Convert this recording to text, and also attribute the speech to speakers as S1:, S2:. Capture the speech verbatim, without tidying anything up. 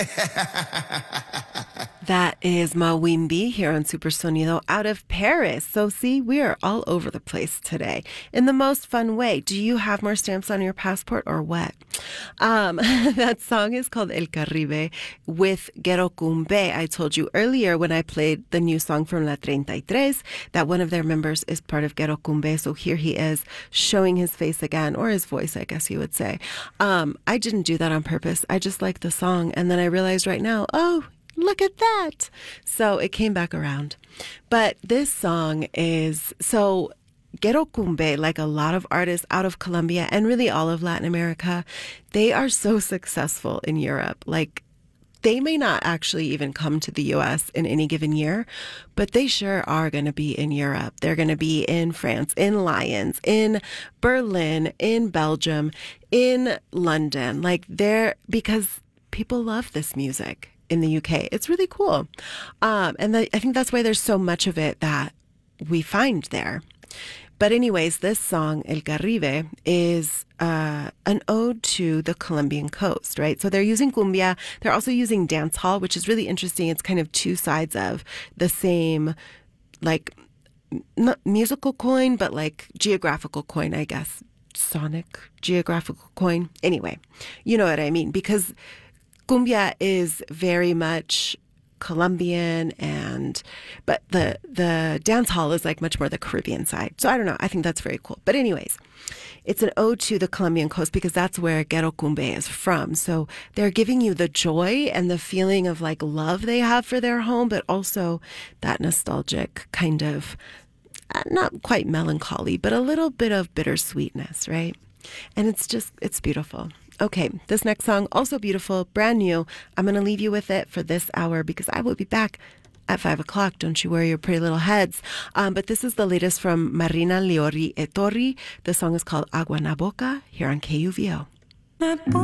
S1: That is Mawimbi here on Supersonido out of Paris. So see, we are all over the place today in the most fun way. Do you have more stamps on your passport or what? Um, that song is called El Caribe with Guero Cumbe. I told you earlier when I played the new song from La treinta y tres that one of their members is part of Guero Cumbe. So here he is showing his face again, or his voice, I guess you would say. Um, I didn't do that on purpose. I just liked the song. And then I realized right now, oh, look at that. So it came back around. But this song is, so Guero Cumbe, like a lot of artists out of Colombia and really all of Latin America, they are so successful in Europe. Like, they may not actually even come to the U S in any given year, but they sure are going to be in Europe. They're going to be in France, in Lyons, in Berlin, in Belgium, in London. Like, they're, because people love this music in the U K. It's really cool. Um, and the, I think that's why there's so much of it that we find there. But anyways, this song, El Caribe, is uh, an ode to the Colombian coast, right? So they're using cumbia. They're also using dancehall, which is really interesting. It's kind of two sides of the same, like, not musical coin, but like geographical coin, I guess. Sonic geographical coin. Anyway, you know what I mean? Because cumbia is very much Colombian, and but the the dance hall is like much more the Caribbean side. So I don't know. I think that's very cool. But anyways, it's an ode to the Colombian coast because that's where Guero Cumbe is from. So they're giving you the joy and the feeling of like love they have for their home, but also that nostalgic kind of, uh, not quite melancholy, but a little bit of bittersweetness, right? And it's just, it's beautiful. Okay, this next song, also beautiful, brand new. I'm going to leave you with it for this hour because I will be back at five o'clock. Don't you worry your pretty little heads. Um, but this is the latest from Marina Liori Ettori. The song is called Agua na Boca here on K U V O.